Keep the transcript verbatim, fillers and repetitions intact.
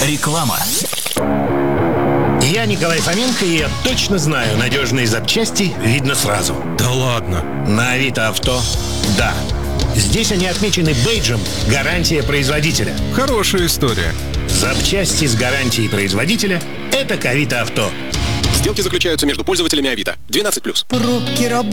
Реклама. Я Николай Фоменко, и я точно знаю, надежные запчасти видно сразу. Да ладно? На Авито Авто – да. Здесь они отмечены бейджем «Гарантия производителя». Хорошая история. Запчасти с гарантией производителя – это к Авито Авто. Сделки заключаются между пользователями Авито. двенадцать плюс. Пробки работают.